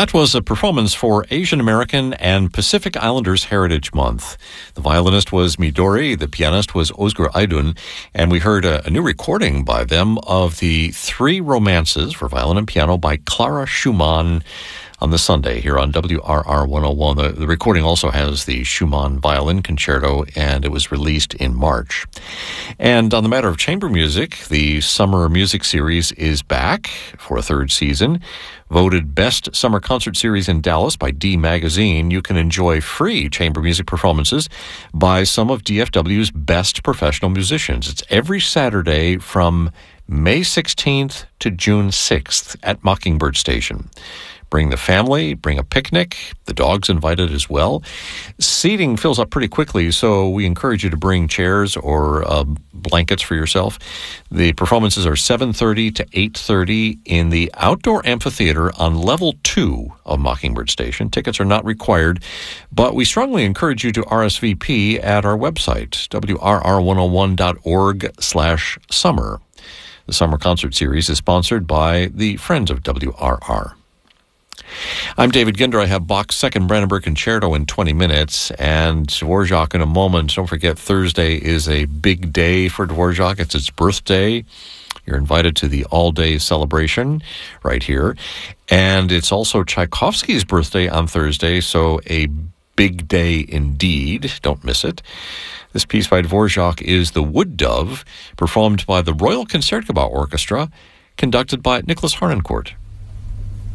That was a performance for Asian American and Pacific Islanders Heritage Month. The violinist was Midori, the pianist was Özgür Aydın, and we heard a new recording by them of the Three Romances for violin and piano by Clara Schumann on the Sunday here on WRR 101. The recording also has the Schumann Violin Concerto, and it was released in March. And on the matter of chamber music, the Summer Music Series is back for a third season. Voted Best Summer Concert Series in Dallas by D Magazine, you can enjoy free chamber music performances by some of DFW's best professional musicians. It's every Saturday from May 16th to June 6th at Mockingbird Station. Bring the family, bring a picnic. The dog's invited as well. Seating fills up pretty quickly, so we encourage you to bring chairs or blankets for yourself. The performances are 7:30 to 8:30 in the outdoor amphitheater on level 2 of Mockingbird Station. Tickets are not required, but we strongly encourage you to RSVP at our website, wrr101.org/summer. The Summer Concert Series is sponsored by the Friends of WRR. I'm David Ginder. I have Bach's Second Brandenburg Concerto in 20 minutes, and Dvorak in a moment. Don't forget, Thursday is a big day for Dvorak. It's its birthday. You're invited to the all-day celebration right here. And it's also Tchaikovsky's birthday on Thursday, so a big day indeed. Don't miss it. This piece by Dvorak is The Wood Dove, performed by the Royal Concertgebouw Orchestra, conducted by Nicholas Harnoncourt.